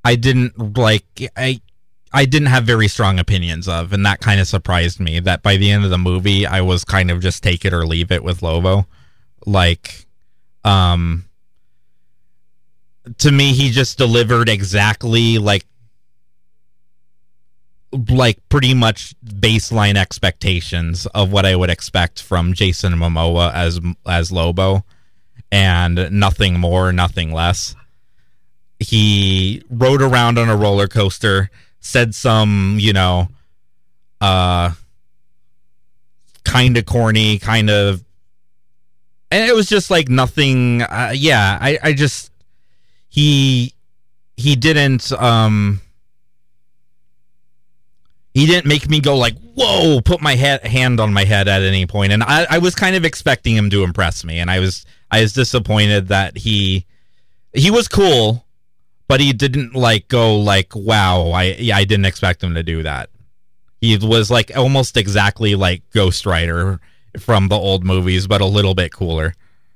I didn't like. I didn't have very strong opinions of, and that kind of surprised me. That by the end of the movie, I was kind of just take it or leave it with Lobo. Like, to me, he just delivered exactly like pretty much baseline expectations of what I would expect from Jason Momoa as Lobo, and nothing more, nothing less. He rode around on a roller coaster, said some, kind of corny, kind of, and it was just like nothing. I just he didn't make me go like, whoa, put my hand on my head at any point. And I was kind of expecting him to impress me, and I was disappointed that he was cool, but he didn't like go like, wow, I didn't expect him to do that. He was like almost exactly like Ghost Rider from the old movies, but a little bit cooler.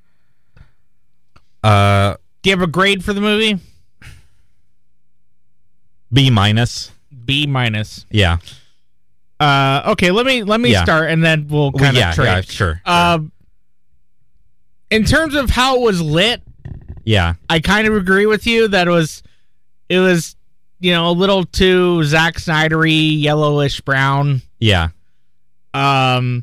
Do you have a grade for the movie? B-. B-. Yeah. Okay, let me start, and then we'll kind of trade. Yeah, sure. In terms of how it was lit, yeah, I kind of agree with you that it was a little too Zack Snyder-y, yellowish brown. Yeah. I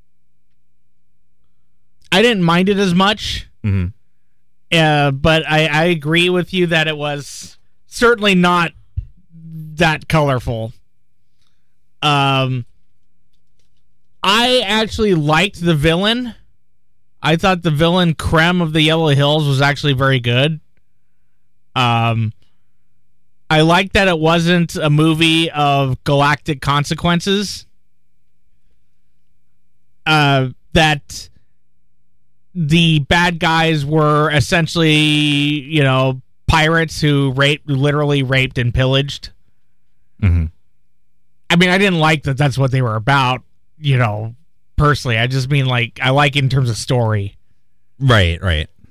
didn't mind it as much. Mm-hmm. But I agree with you that it was certainly not that colorful. I actually liked the villain. I thought the villain Krem of the Yellow Hills was actually very good. I liked that it wasn't a movie of galactic consequences. That the bad guys were essentially, pirates who literally raped and pillaged. Mm-hmm. I mean, I didn't like that that's what they were about, personally. I just mean, like, I like it in terms of story. Right.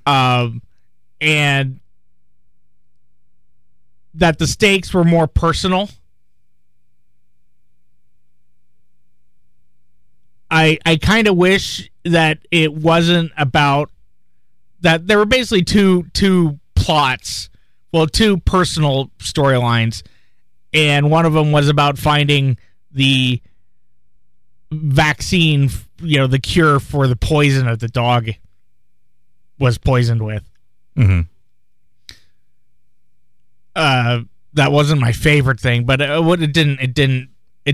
And that the stakes were more personal. I kind of wish that it wasn't about that. There were basically two plots, two personal storylines, and one of them was about finding the vaccine, the cure for the poison that the dog was poisoned with. Mm-hmm. That wasn't my favorite thing, but it didn't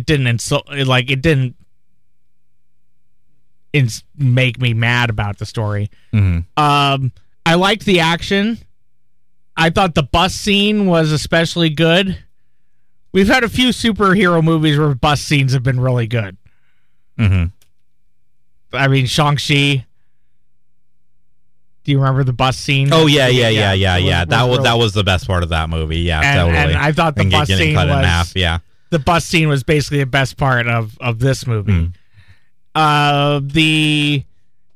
make me mad about the story. Mm-hmm. I liked the action. I thought the bus scene was especially good. We've had a few superhero movies where bus scenes have been really good. Mm-hmm. I mean, Shang-Chi. Do you remember the bus scene? Oh, yeah. That was the best part of that movie. Yeah, totally. And I thought the bus scene cut was... in half, yeah. The bus scene was basically the best part of this movie. Mm.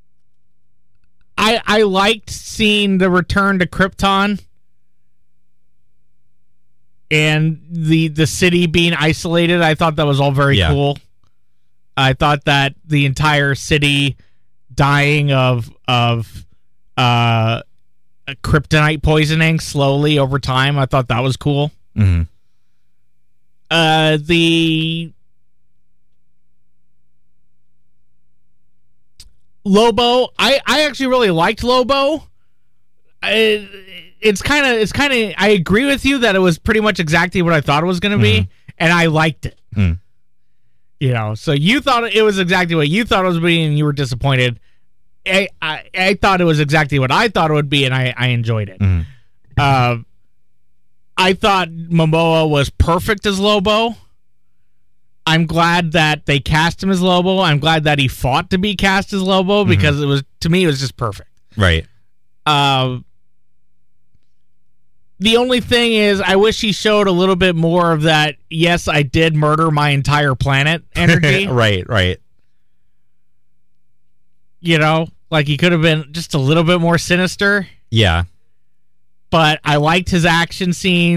I liked seeing the return to Krypton and the city being isolated. I thought that was all very cool. I thought that the entire city dying of kryptonite poisoning slowly over time, I thought that was cool. Mm-hmm. The Lobo, I actually really liked Lobo. It's kind of. I agree with you that it was pretty much exactly what I thought it was going to be, and I liked it. Mm. So you thought it was exactly what you thought it was being, and you were disappointed. I thought it was exactly what I thought it would be, and I enjoyed it. Mm. I thought Momoa was perfect as Lobo. I'm glad that they cast him as Lobo. I'm glad that he fought to be cast as Lobo because it was just perfect. Right. The only thing is, I wish he showed a little bit more of that, yes, I did murder my entire planet energy. Right. Like he could have been just a little bit more sinister. Yeah. But I liked his action scenes.